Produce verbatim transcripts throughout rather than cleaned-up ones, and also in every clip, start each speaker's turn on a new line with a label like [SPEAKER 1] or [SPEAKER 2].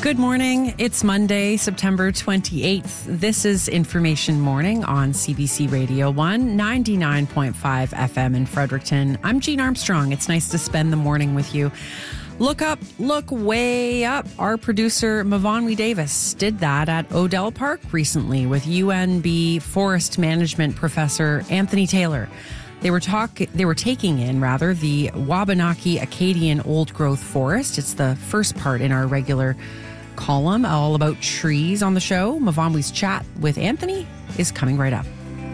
[SPEAKER 1] Good morning. It's Monday, September twenty-eighth. This is Information Morning on C B C Radio one, ninety-nine point five F M in Fredericton. I'm Jean Armstrong. It's nice to spend the morning with you. Look up, look way up. Our producer, Mavonwi Davis, did that at Odell Park recently with U N B Forest Management Professor Anthony Taylor. They were talk. They were taking in, rather, the Wabanaki Acadian Old Growth Forest. It's the first part in our regular column all about trees on the show. Mavonwi's chat with Anthony is coming right up.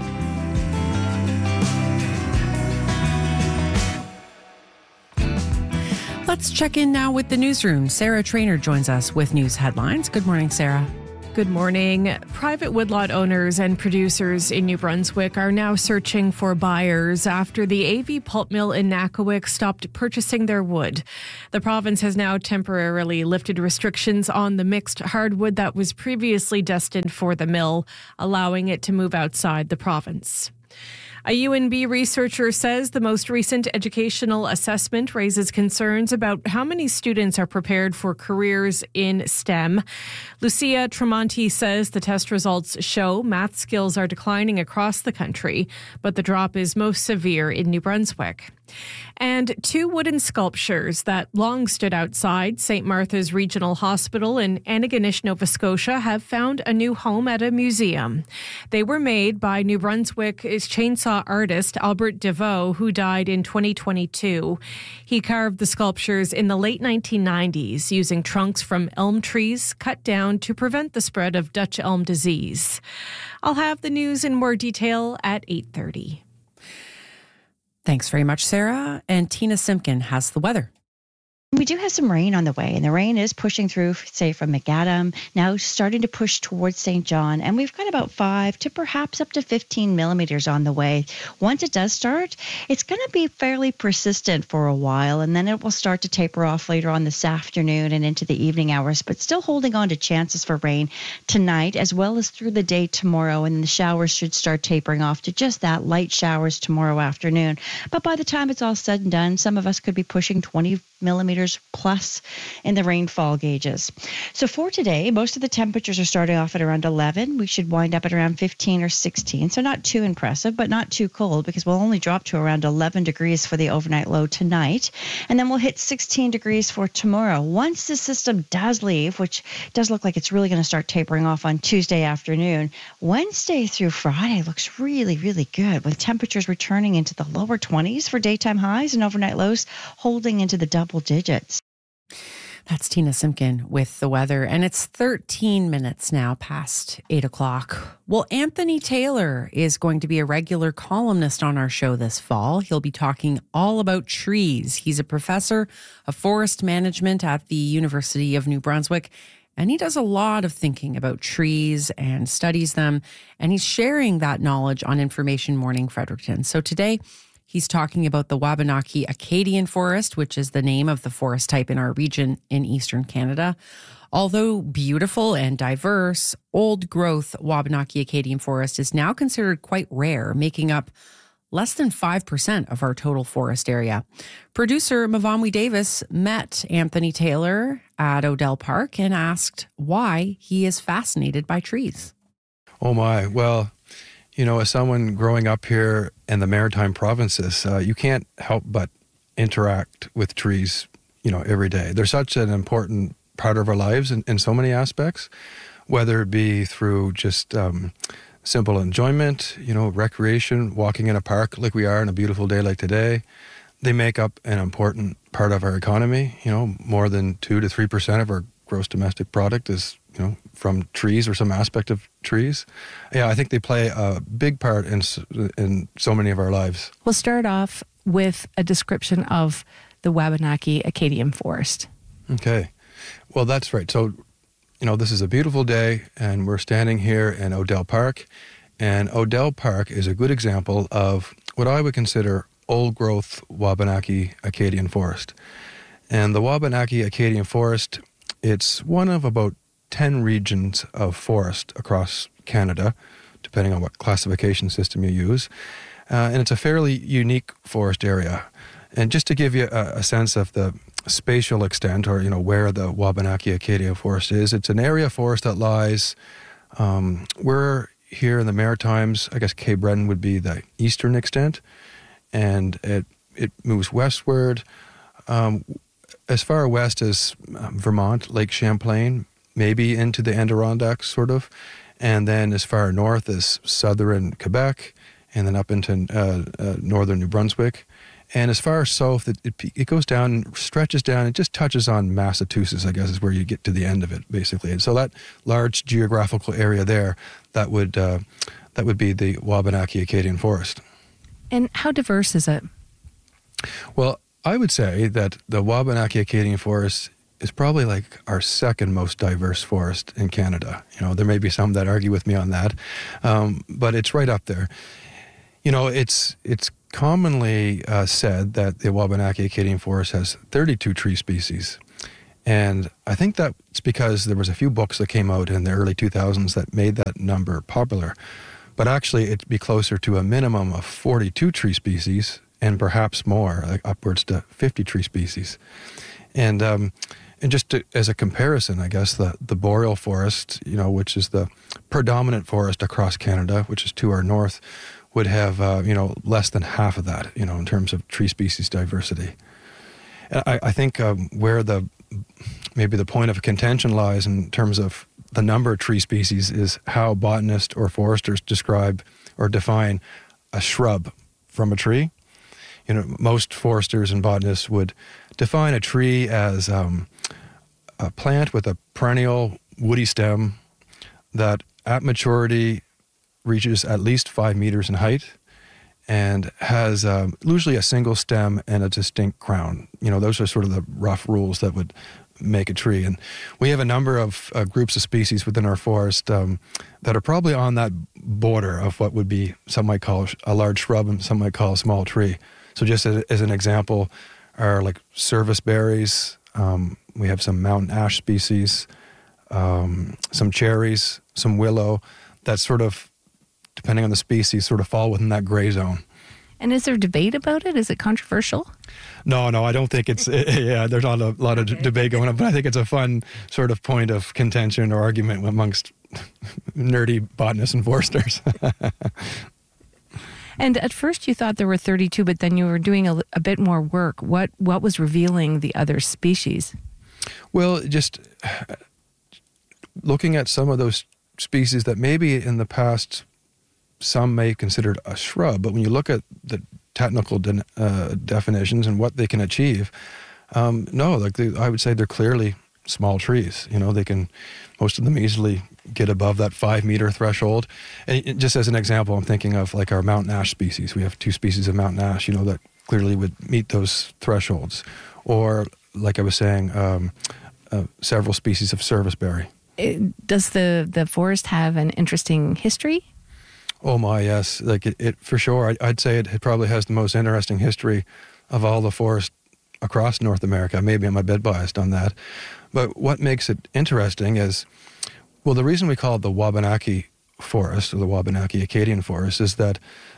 [SPEAKER 1] Let's check in now with the newsroom. Sarah Traynor joins us with news headlines. Good morning, Sarah.
[SPEAKER 2] Good morning. Private woodlot owners and producers in New Brunswick are now searching for buyers after the A V pulp mill in Nakawik stopped purchasing their wood. The province has now temporarily lifted restrictions on the mixed hardwood that was previously destined for the mill, allowing it to move outside the province. A U N B researcher says the most recent educational assessment raises concerns about how many students are prepared for careers in STEM. Lucia Tremonti says the test results show math skills are declining across the country, but the drop is most severe in New Brunswick. And two wooden sculptures that long stood outside Saint Martha's Regional Hospital in Antigonish, Nova Scotia, have found a new home at a museum. They were made by New Brunswick's chainsaw artist Albert DeVoe, who died in twenty twenty-two. He carved the sculptures in the late nineteen nineties using trunks from elm trees cut down to prevent the spread of Dutch elm disease. I'll have the news in more detail at eight thirty.
[SPEAKER 1] Thanks very much, Sarah. And Tina Simpkin has the weather.
[SPEAKER 3] We do have some rain on the way, and the rain is pushing through, say, from McAdam, now starting to push towards Saint John, and we've got about five to perhaps up to fifteen millimeters on the way. Once it does start, it's going to be fairly persistent for a while, and then it will start to taper off later on this afternoon and into the evening hours, but still holding on to chances for rain tonight as well as through the day tomorrow, and the showers should start tapering off to just that, light showers tomorrow afternoon. But by the time it's all said and done, some of us could be pushing twenty millimeters plus in the rainfall gauges. So for today, most of the temperatures are starting off at around eleven. We should wind up at around fifteen or sixteen. So not too impressive, but not too cold, because we'll only drop to around eleven degrees for the overnight low tonight. And then we'll hit sixteen degrees for tomorrow. Once the system does leave, which does look like it's really going to start tapering off on Tuesday afternoon, Wednesday through Friday looks really, really good, with temperatures returning into the lower twenties for daytime highs and overnight lows holding into the double digits.
[SPEAKER 1] That's Tina Simpkin with the weather, and it's thirteen minutes now past eight o'clock. Well, Anthony Taylor is going to be a regular columnist on our show this fall. He'll be talking all about trees. He's a professor of forest management at the University of New Brunswick, and he does a lot of thinking about trees and studies them, and he's sharing that knowledge on Information Morning Fredericton. So today, he's talking about the Wabanaki Acadian Forest, which is the name of the forest type in our region in eastern Canada. Although beautiful and diverse, old-growth Wabanaki Acadian Forest is now considered quite rare, making up less than five percent of our total forest area. Producer Mavonwi Davis met Anthony Taylor at Odell Park and asked why he is fascinated by trees.
[SPEAKER 4] Oh my, well, you know, as someone growing up here in the Maritime provinces, uh, you can't help but interact with trees, you know, every day. They're such an important part of our lives in, in so many aspects, whether it be through just um, simple enjoyment, you know, recreation, walking in a park like we are on a beautiful day like today. They make up an important part of our economy. You know, more than two to three percent of our gross domestic product is, you know, from trees or some aspect of trees. Yeah, I think they play a big part in in so many of our lives.
[SPEAKER 2] We'll start off with a description of the Wabanaki Acadian Forest.
[SPEAKER 4] Okay. Well, that's right. So, you know, this is a beautiful day, and we're standing here in Odell Park, and Odell Park is a good example of what I would consider old-growth Wabanaki Acadian Forest. And the Wabanaki Acadian Forest, it's one of about ten regions of forest across Canada, depending on what classification system you use. Uh, and it's a fairly unique forest area. And just to give you a, a sense of the spatial extent, or, you know, where the Wabanaki-Acadia Forest is. It's an area of forest that lies, um, we're here in the Maritimes, I guess Cape Breton would be the eastern extent, and it, it moves westward, um, as far west as um, Vermont, Lake Champlain, maybe into the Adirondacks, sort of, and then as far north as southern Quebec, and then up into uh, uh, northern New Brunswick. And as far south, it, it, it goes down, stretches down, it just touches on Massachusetts, I guess, is where you get to the end of it, basically. And so that large geographical area there, that would uh, that would be the Wabanaki-Acadian Forest.
[SPEAKER 2] And how diverse is it?
[SPEAKER 4] Well, I would say that the Wabanaki-Acadian Forest is probably like our second most diverse forest in Canada. You know, there may be some that argue with me on that, um, but it's right up there. You know, it's it's commonly uh, said that the Wabanaki-Acadian Forest has thirty-two tree species. And I think that's because there was a few books that came out in the early two thousands that made that number popular. But actually, it'd be closer to a minimum of forty-two tree species and perhaps more, like upwards to fifty tree species. And um, and just to, as a comparison, I guess, the, the boreal forest, you know, which is the predominant forest across Canada, which is to our north, would have, uh, you know, less than half of that, you know, in terms of tree species diversity. And I, I think um, where the, maybe the point of contention lies in terms of the number of tree species is how botanists or foresters describe or define a shrub from a tree. You know, most foresters and botanists would define a tree as um, a plant with a perennial woody stem that at maturity reaches at least five meters in height and has um, usually a single stem and a distinct crown. You know, those are sort of the rough rules that would make a tree. And we have a number of uh, groups of species within our forest um, that are probably on that border of what would be, some might call a large shrub and some might call a small tree. So just as, as an example, are like service berries. Um, we have some mountain ash species, um, some cherries, some willow, that sort of, depending on the species, sort of fall within that gray zone.
[SPEAKER 2] And is there debate about it? Is it controversial?
[SPEAKER 4] No, no, I don't think it's, yeah, there's not a lot of okay. debate going on, but I think it's a fun sort of point of contention or argument amongst nerdy botanists and foresters.
[SPEAKER 2] And at first you thought there were thirty-two, but then you were doing a, a bit more work. What what was revealing the other species?
[SPEAKER 4] Well, just looking at some of those species that maybe in the past some may have considered a shrub, but when you look at the technical de- uh, definitions and what they can achieve, um, no, like they, I would say they're clearly small trees. You know, they can, most of them easily get above that five meter threshold. And just as an example, I'm thinking of like our mountain ash species. We have two species of mountain ash, you know, that clearly would meet those thresholds. Or like I was saying, um, uh, several species of serviceberry.
[SPEAKER 2] It, does the, the forest have an interesting history?
[SPEAKER 4] Oh my, yes. Like it, it for sure. I, I'd say it, it probably has the most interesting history of all the forests across North America. Maybe I'm a bit biased on that. But what makes it interesting is, well, the reason we call it the Wabanaki Forest, or the Wabanaki-Acadian Forest, is that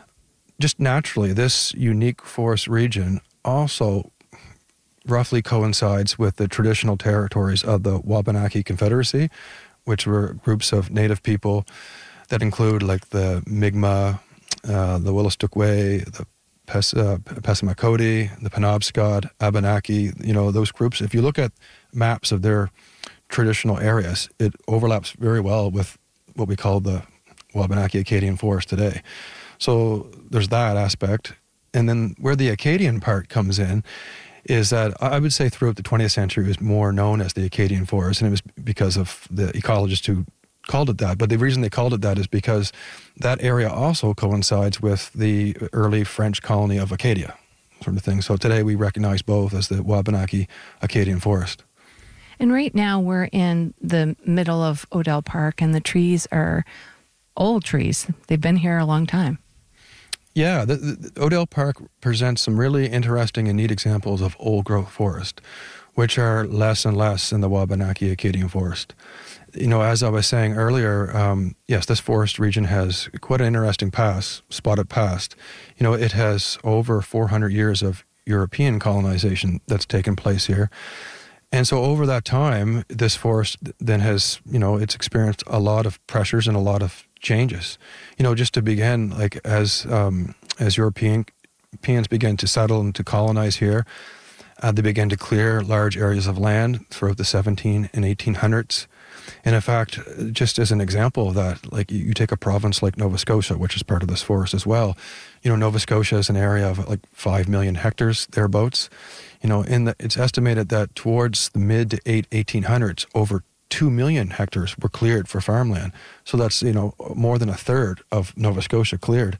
[SPEAKER 4] just naturally this unique forest region also roughly coincides with the traditional territories of the Wabanaki Confederacy, which were groups of native people that include like the Mi'kmaq, uh, the Wolastoqey, the Pes- uh, Passamaquoddy, the Penobscot, Abenaki, you know, those groups. If you look at maps of their traditional areas, it overlaps very well with what we call the Wabanaki-Acadian Forest today. So there's that aspect. And then where the Acadian part comes in is that I would say throughout the twentieth century it was more known as the Acadian Forest, and it was because of the ecologists who called it that. But the reason they called it that is because that area also coincides with the early French colony of Acadia, sort of thing. So today we recognize both as the Wabanaki-Acadian Forest.
[SPEAKER 2] And right now we're in the middle of Odell Park, and the trees are old trees. They've been here a long time.
[SPEAKER 4] Yeah, the, the Odell Park presents some really interesting and neat examples of old-growth forest, which are less and less in the Wabanaki-Acadian Forest. You know, as I was saying earlier, um, yes, this forest region has quite an interesting past, spotted past. You know, it has over four hundred years of European colonization that's taken place here. And so over that time, this forest then has, you know, it's experienced a lot of pressures and a lot of changes. You know, just to begin, like as um, as European, Europeans began to settle and to colonize here, uh, they began to clear large areas of land throughout the seventeen and eighteen hundreds. And in fact, just as an example of that, like you take a province like Nova Scotia, which is part of this forest as well. You know, Nova Scotia is an area of like five million hectares, thereabouts. You know, in the, it's estimated that towards the mid to eight eighteen hundreds, over two million hectares were cleared for farmland. So that's, you know, more than a third of Nova Scotia cleared.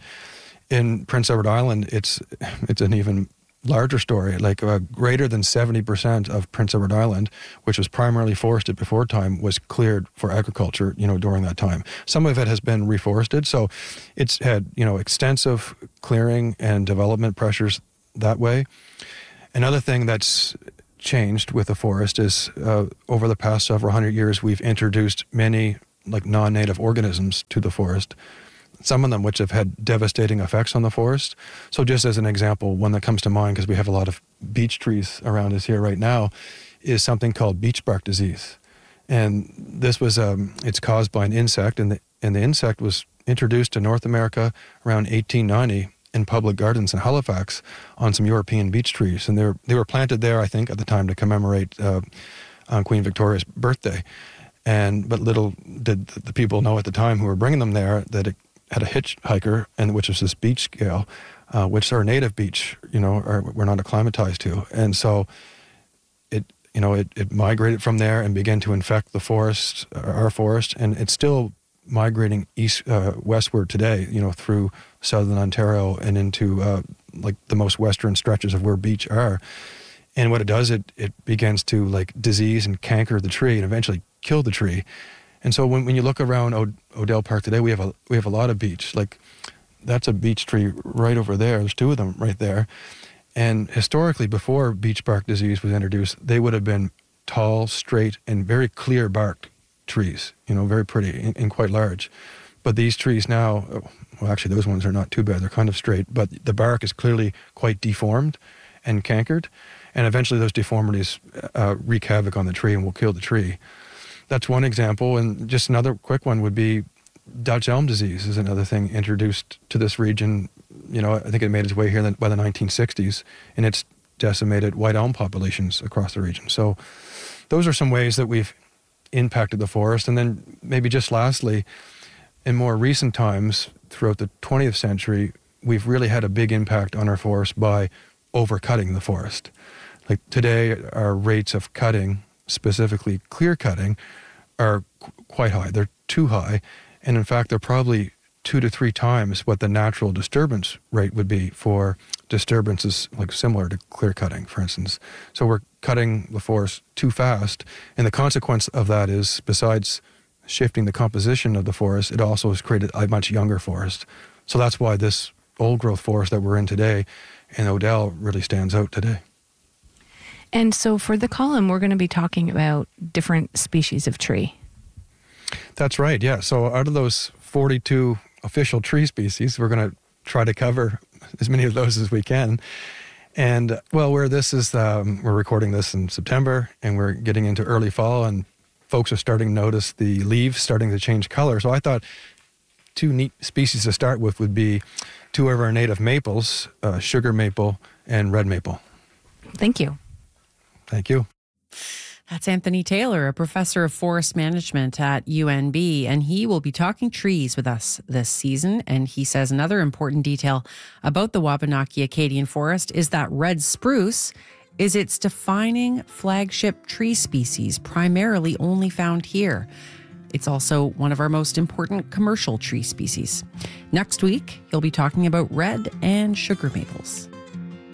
[SPEAKER 4] In Prince Edward Island, it's it's an even larger story. Like uh, greater than seventy percent of Prince Edward Island, which was primarily forested before time, was cleared for agriculture, you know, during that time. Some of it has been reforested, so it's had, you know, extensive clearing and development pressures that way. Another thing that's changed with the forest is uh, over the past several hundred years, we've introduced many like non-native organisms to the forest, some of them which have had devastating effects on the forest. So just as an example, one that comes to mind, because we have a lot of beech trees around us here right now, is something called beech bark disease. And this was, um, it's caused by an insect, and the, and the insect was introduced to North America around eighteen ninety in public gardens in Halifax on some European beech trees. And they were, they were planted there, I think, at the time to commemorate uh, on Queen Victoria's birthday. And but little did the people know at the time who were bringing them there that it had a hitchhiker, and which was this beech scale, uh, which are native beech, you know, are, we're not acclimatized to. And so it, you know, it, it migrated from there and began to infect the forest, our forest, and it's still migrating east, uh, westward today, you know, through southern Ontario and into uh, like the most western stretches of where beech are. And what it does, it it begins to like disease and canker the tree and eventually kill the tree. And so when, when you look around o- Odell Park today, we have a we have a lot of beech. Like that's a beech tree right over there. There's two of them right there. And historically, before beech bark disease was introduced, they would have been tall, straight, and very clear barked trees. You know, very pretty and, and quite large. But these trees now, well, actually, those ones are not too bad. They're kind of straight, but the bark is clearly quite deformed and cankered. And eventually those deformities uh, wreak havoc on the tree and will kill the tree. That's one example. And just another quick one would be Dutch elm disease is another thing introduced to this region. You know, I think it made its way here by the nineteen sixties, and it's decimated white elm populations across the region. So those are some ways that we've impacted the forest. And then maybe just lastly, in more recent times, throughout the twentieth century, we've really had a big impact on our forest by overcutting the forest. Like today, our rates of cutting, specifically clear cutting, are qu- quite high. They're too high. And in fact, they're probably two to three times what the natural disturbance rate would be for disturbances like similar to clear cutting, for instance. So we're cutting the forest too fast. And the consequence of that is, besides shifting the composition of the forest, it also has created a much younger forest. So that's why this old growth forest that we're in today in Odell really stands out today.
[SPEAKER 5] And so for the column, we're going to be talking about different species of tree.
[SPEAKER 4] That's right, yeah. So out of those forty-two official tree species, we're going to try to cover as many of those as we can. And, well, where this is, um, we're recording this in September, and we're getting into early fall, and folks are starting to notice the leaves starting to change color. So I thought two neat species to start with would be two of our native maples, uh, sugar maple and red maple.
[SPEAKER 5] Thank you.
[SPEAKER 4] Thank you.
[SPEAKER 1] That's Anthony Taylor, a professor of forest management at U N B, and he will be talking trees with us this season. And he says another important detail about the Wabanaki Acadian Forest is that red spruce is its defining flagship tree species, primarily only found here. It's also one of our most important commercial tree species. Next week, he'll be talking about red and sugar maples.